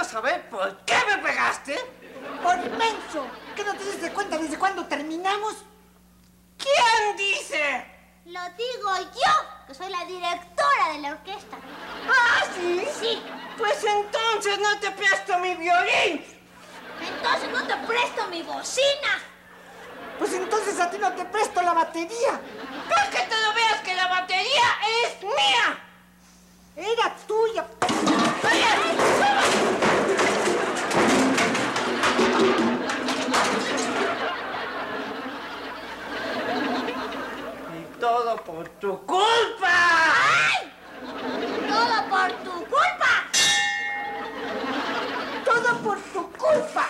saber por qué me pegaste? ¡Por menso! ¿Qué no te diste cuenta desde cuándo terminamos? ¿Quién dice? Lo digo yo, que soy la directora de la orquesta. ¿Ah, sí? Sí. Pues entonces no te presto mi violín. Entonces no te presto mi bocina. Pues entonces a ti no te presto la batería. ¿Para que tú no veas que la batería es mía? Era tuya. Y todo por tu culpa. ¡Ay! Todo por tu culpa. Todo por tu culpa.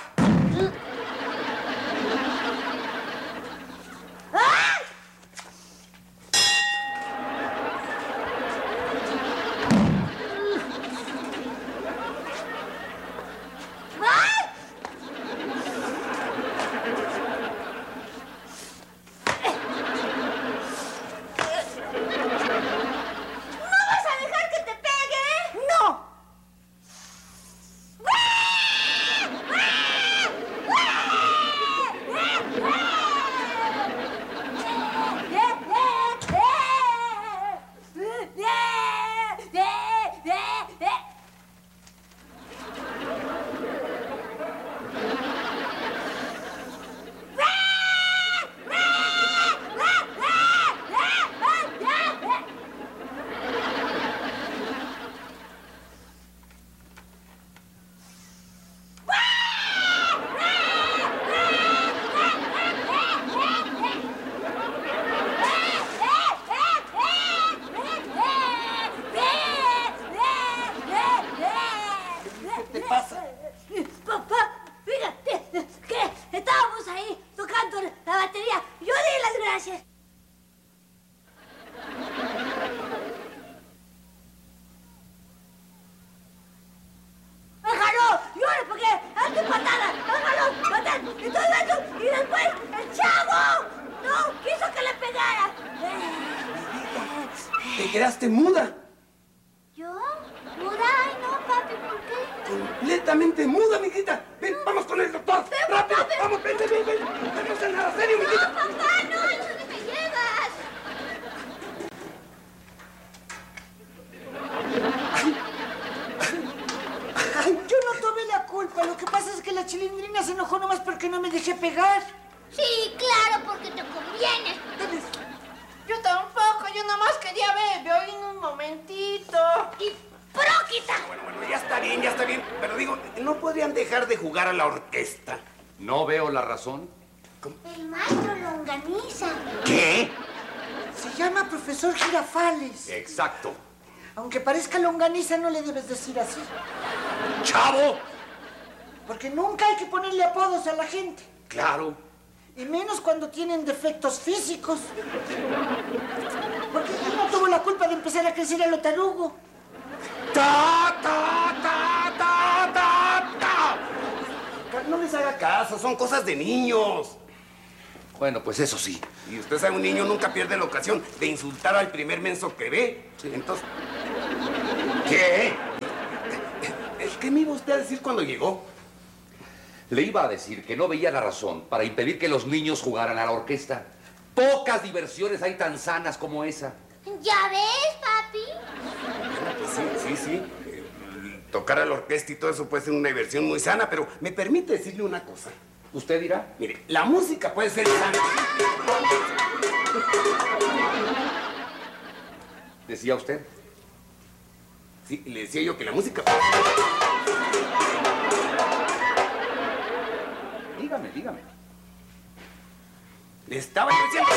¡Ah! Te quedaste muda. ¿Yo? ¿Muda? Ay, no, papi, ¿por qué? Completamente muda, mijita. Ven, vamos con el doctor. ¡Rápido! papi. ¡Vamos, ven! No es nada serio, mijita. No, papá, no, ¿dónde me llevas? Ay, yo no tomé la culpa. Lo que pasa es que la Chilindrina se enojó nomás porque no me dejé pegar. Sí, claro, porque te conviene. Yo tampoco, yo nomás quería ver el violín un momentito. Y próquita. Bueno, ya está bien. Pero digo, ¿no podrían dejar de jugar a la orquesta? No veo la razón. El maestro longaniza. ¿Qué? Se llama profesor Girafales. Exacto. Aunque parezca longaniza, no le debes decir así. ¡Chavo! Porque nunca hay que ponerle apodos a la gente. Claro. Y menos cuando tienen defectos físicos. Porque él no tuvo la culpa de empezar a crecer a lo tarugo. ¡Ta! No les haga caso, son cosas de niños. Bueno, pues eso sí. Y usted sabe, un niño nunca pierde la ocasión de insultar al primer menso que ve. Sí. Entonces... ¿Qué? ¿Qué me iba usted a decir cuando llegó? Le iba a decir que no veía la razón para impedir que los niños jugaran a la orquesta. Pocas diversiones hay tan sanas como esa. ¿Ya ves, papi? Pues sí. Tocar a la orquesta y todo eso puede ser una diversión muy sana, pero ¿me permite decirle una cosa? ¿Usted dirá? Mire, la música puede ser sana. ¿Decía usted? Sí, le decía yo que la música... Dígame. Le estaba yo diciendo...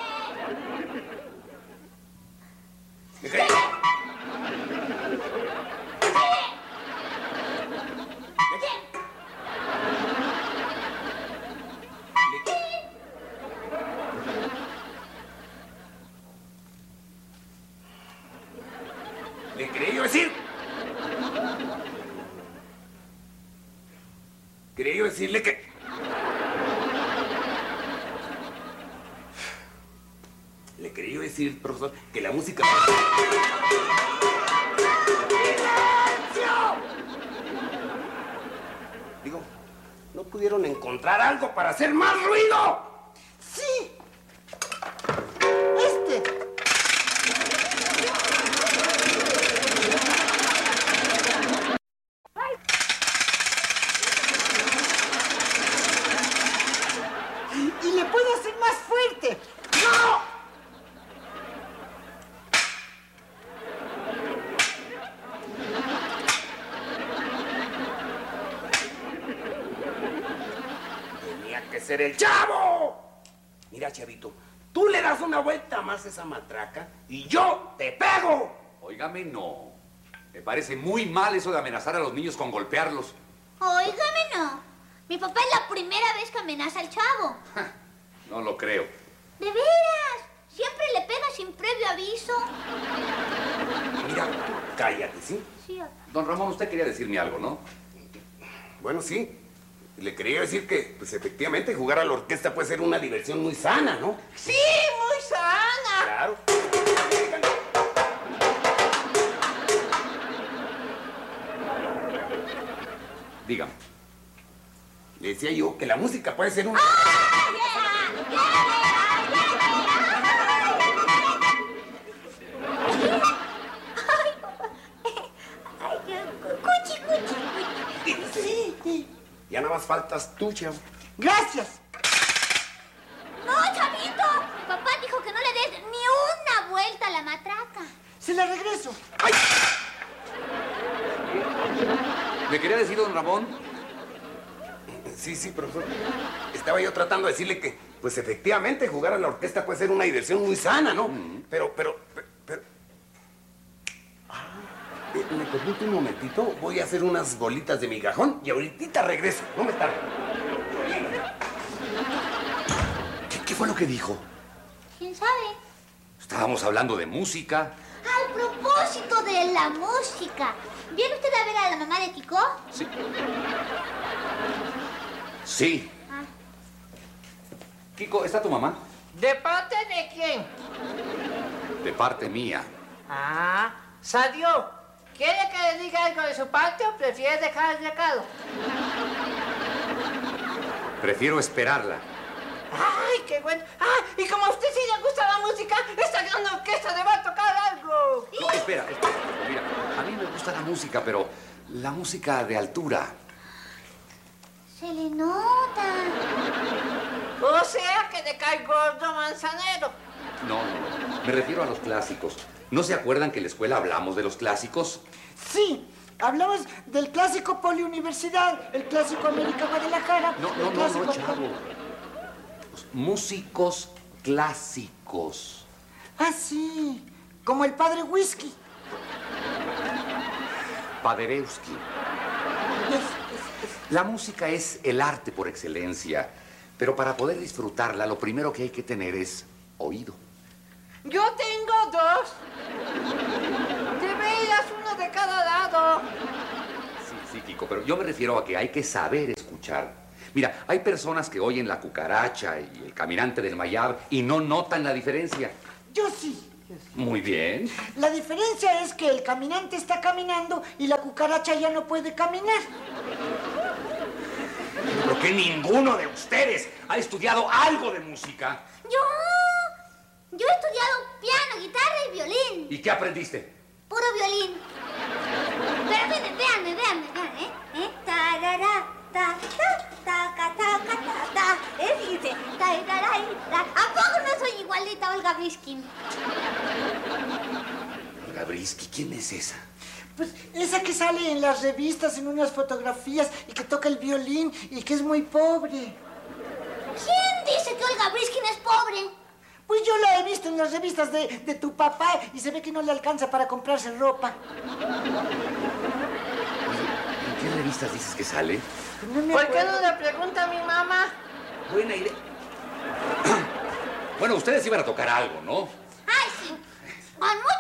¿Le quería yo decir? Quería yo decirle que... Le quería yo decir, profesor, que la música... ¡Silencio! pudieron encontrar algo para hacer más ruido. ¡Sí! Este. Y le puedo hacer más fuerte. ¡No! Tenía que ser el chavo. Mira, chavito, tú le das una vuelta más a esa matraca y yo te pego. Óigame, no. Me parece muy mal eso de amenazar a los niños con golpearlos. Óigame, no. Mi papá es la primera vez que amenaza al chavo. No lo creo. ¿De veras? Siempre le pega sin previo aviso. Mira, cállate, ¿sí? Sí, Don Ramón, usted quería decirme algo, ¿no? Bueno, sí. Le quería decir que, pues efectivamente, jugar a la orquesta puede ser una diversión muy sana, ¿no? Sí, muy sana. Claro. Dígame. Le decía yo que la música puede ser una... Cuchi, cuchi, cuchi. Sí. Ya nada más faltas tú, chavo. Gracias. No, chavito. Papá dijo que no le des ni una vuelta a la matraca. Se la regreso. ¡Ay! ¿Le quería decir, don Ramón? Sí, profesor. Estaba yo tratando de decirle que, pues efectivamente, jugar a la orquesta puede ser una diversión muy sana, ¿no? Pero... ¿me permite un momentito? Voy a hacer unas bolitas de migajón y ahorita regreso. No me tardo. ¿Qué fue lo que dijo? ¿Quién sabe? Estábamos hablando de música. Al propósito de la música. ¿Viene usted a ver a la mamá de Kiko? Sí. Sí. Ah. Kiko, ¿está tu mamá? ¿De parte de quién? De parte mía. Ah, salió. ¿Quiere que le diga algo de su parte o prefiere dejar el recado? Prefiero esperarla. ¡Ay, qué bueno! ¡Ay! Y como a usted sí le gusta la música, esta gran orquesta le va a tocar algo. No, espera. Mira, a mí me gusta la música, pero la música de altura. Se le nota. O sea que le cae gordo Manzanero. No. Me refiero a los clásicos. ¿No se acuerdan que en la escuela hablamos de los clásicos? Sí. Hablamos del clásico Poliuniversidad, el clásico América Guadalajara. No, chavo. Los músicos clásicos. Ah, sí. Como el padre Whisky. Paderewski. La música es el arte por excelencia, pero para poder disfrutarla, lo primero que hay que tener es oído. Yo tengo dos. De veras, uno de cada lado. Sí, Kiko, pero yo me refiero a que hay que saber escuchar. Mira, hay personas que oyen la cucaracha y el caminante del Mayab y no notan la diferencia. Yo sí. Muy bien. La diferencia es que el caminante está caminando y la cucaracha ya no puede caminar. ¿Por qué ninguno de ustedes ha estudiado algo de música? Yo he estudiado piano, guitarra y violín. ¿Y qué aprendiste? Puro violín. Pero véanme, ¿eh? Tarara, ta, ta, ta, ta, ta, ta. Fíjense. ¿A poco no soy igualita a Olga Briskin? Olga Briskin, ¿quién es esa? Pues esa que sale en las revistas, en unas fotografías, y que toca el violín, y que es muy pobre. ¿Quién dice que Olga Briskin es pobre? Pues yo la he visto en las revistas de tu papá, y se ve que no le alcanza para comprarse ropa. ¿En qué revistas dices que sale? No me ¿Por qué acuerdo. no le pregunta a mi mamá? Buena idea. Bueno, ustedes iban a tocar algo, ¿no? ¡Ay, sí! Con mucho